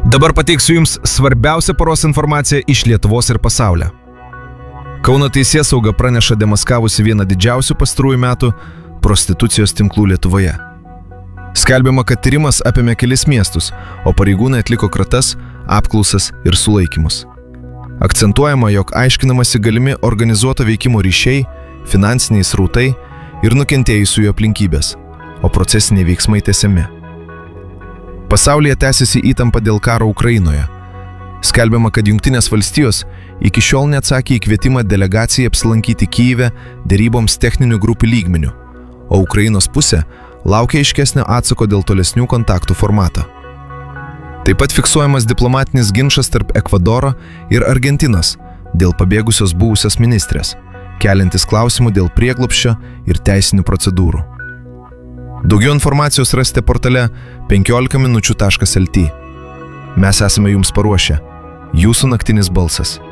Dabar pateiksiu Jums svarbiausią paros informaciją iš Lietuvos ir pasaulio. Kauno teisėsauga praneša demaskavusi vieną didžiausių pastarųjų metų prostitucijos tinklų Lietuvoje. Skelbiama, kad tyrimas apėmė kelis miestus, o pareigūnai atliko kratas, apklausas ir sulaikymus. Akcentuojama, jog aiškinamasi galimi organizuoto veikimo ryšiai, finansiniai srautai ir nukentėjusiųjų aplinkybės, o procesiniai veiksmai tęsiami. Pasaulyje tęsiasi įtampa dėl karo Ukrainoje. Skelbiama, kad Jungtinės valstijos iki šiol neatsakė į kvietimą delegacijai apsilankyti Kyjive deryboms techninių grupių lygmenių, o Ukrainos pusė laukia aiškesnio atsako dėl tolesnių kontaktų formato. Taip pat fiksuojamas diplomatinis ginčas tarp Ekvadoro ir Argentinos dėl pabėgusios buvusios ministrės, keliantis klausimų dėl prieglobsčio ir teisinių procedūrų. Daugiau informacijos rasite portale 15minučių.lt. Mes esame Jums paruošę. Jūsų naktinis balsas.